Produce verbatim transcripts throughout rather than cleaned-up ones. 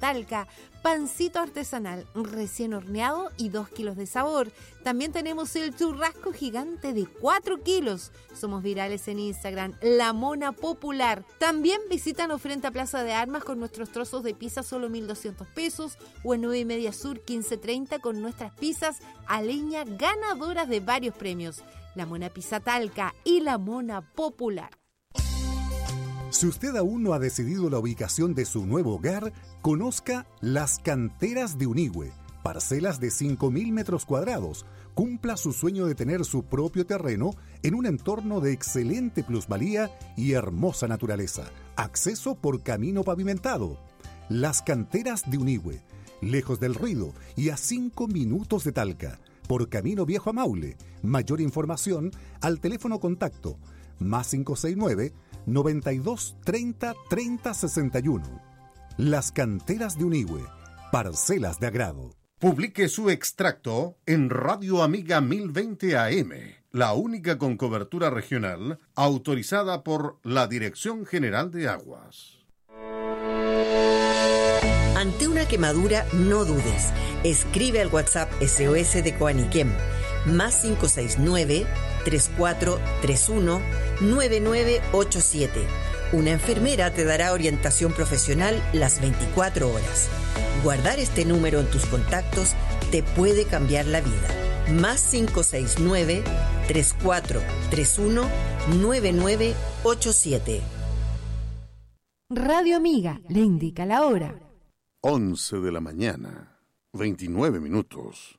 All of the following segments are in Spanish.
Talca, pancito artesanal recién horneado y dos kilos de sabor. También tenemos el churrasco gigante de cuatro kilos. Somos virales en Instagram, La Mona Popular. También visítanos frente a Plaza de Armas con nuestros trozos de pizza solo mil doscientos pesos o en nueve y media Sur quince treinta con nuestras pizzas a leña ganadoras de varios premios. La Mona Pizza Talca y La Mona Popular. Si usted aún no ha decidido la ubicación de su nuevo hogar, conozca Las Canteras de Unigüe, parcelas de cinco mil metros cuadrados. Cumpla su sueño de tener su propio terreno en un entorno de excelente plusvalía y hermosa naturaleza. Acceso por camino pavimentado. Las Canteras de Unigüe, lejos del ruido y a cinco minutos de Talca, por camino viejo a Maule. Mayor información al teléfono contacto más cinco seis nueve, noventa y dos, treinta, treinta, sesenta y uno. Las Canteras de Unigüe, parcelas de agrado. Publique su extracto en Radio Amiga mil veinte A M, la única con cobertura regional autorizada por la Dirección General de Aguas. Ante una quemadura, no dudes. Escribe al WhatsApp S O S de Coaniquem, más cinco seis nueve, tres cuatro tres uno, nueve nueve ocho siete. Una enfermera te dará orientación profesional las veinticuatro horas. Guardar este número en tus contactos te puede cambiar la vida. Más cinco seis nueve, tres cuatro tres uno, nueve nueve ocho siete. Radio Amiga le indica la hora. once de la mañana, veintinueve minutos.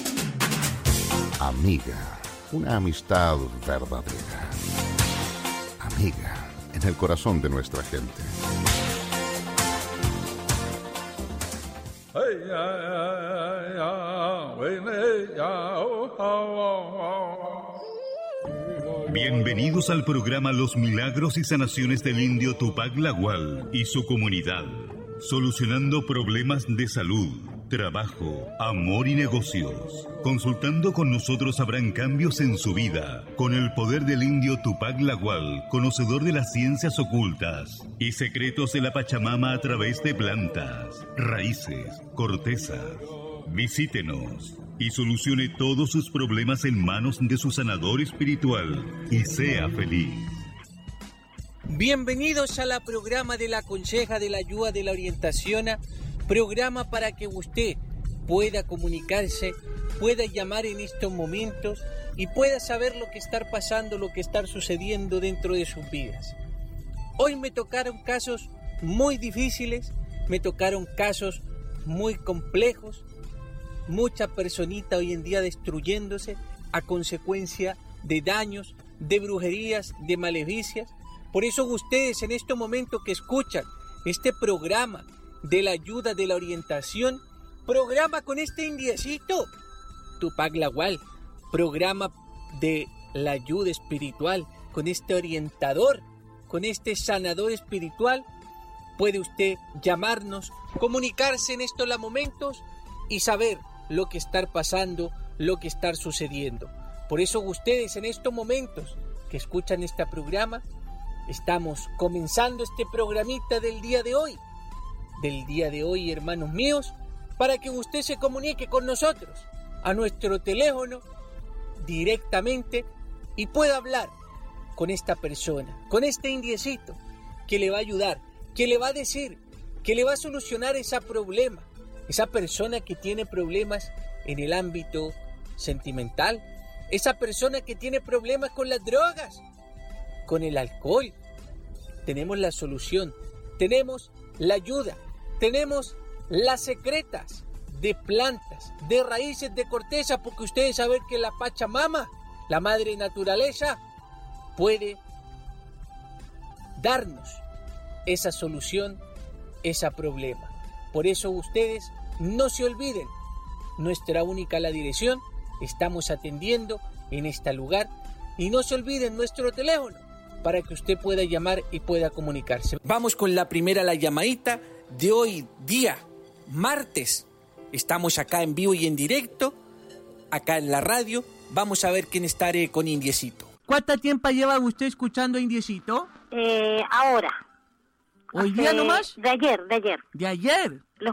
Amiga, una amistad verdadera. Amiga, en el corazón de nuestra gente. Bienvenidos al programa Los Milagros y Sanaciones del Indio Tupac Lagual y su comunidad, solucionando problemas de salud, trabajo, amor y negocios. Consultando con nosotros habrán cambios en su vida, con el poder del indio Tupac Lagual, conocedor de las ciencias ocultas y secretos de la Pachamama a través de plantas, raíces, cortezas. Visítenos y solucione todos sus problemas en manos de su sanador espiritual y sea feliz. Bienvenidos a la programa de la Conseja de la Ayuda de la Orientación, programa para que usted pueda comunicarse, pueda llamar en estos momentos y pueda saber lo que está pasando, lo que está sucediendo dentro de sus vidas. Hoy me tocaron casos muy difíciles, me tocaron casos muy complejos, mucha personita hoy en día destruyéndose a consecuencia de daños, de brujerías, de maleficias. Por eso ustedes en este momento que escuchan este programa de la ayuda de la orientación, programa con este indiecito, Tupac Lagual, programa de la ayuda espiritual, con este orientador, con este sanador espiritual, puede usted llamarnos, comunicarse en estos momentos y saber lo que está pasando, lo que está sucediendo. Por eso ustedes en estos momentos que escuchan este programa, estamos comenzando este programita del día de hoy, del día de hoy, hermanos míos, para que usted se comunique con nosotros a nuestro teléfono directamente y pueda hablar con esta persona, con este indiecito que le va a ayudar, que le va a decir, que le va a solucionar ese problema, esa persona que tiene problemas en el ámbito sentimental, esa persona que tiene problemas con las drogas, con el alcohol. Tenemos la solución, tenemos la ayuda, tenemos las secretas de plantas, de raíces, de corteza, porque ustedes saben que la Pachamama, la madre naturaleza, puede darnos esa solución, ese problema. Por eso ustedes no se olviden, nuestra única la dirección, estamos atendiendo en este lugar, y no se olviden nuestro teléfono para que usted pueda llamar y pueda comunicarse. Vamos con la primera, la llamadita de hoy día, martes. Estamos acá en vivo y en directo, acá en la radio. Vamos a ver quién está con Indiecito. ¿Cuánto tiempo lleva usted escuchando Indiecito? Eh, ahora. ¿Hoy día nomás? De ayer, de ayer. ¿De ayer?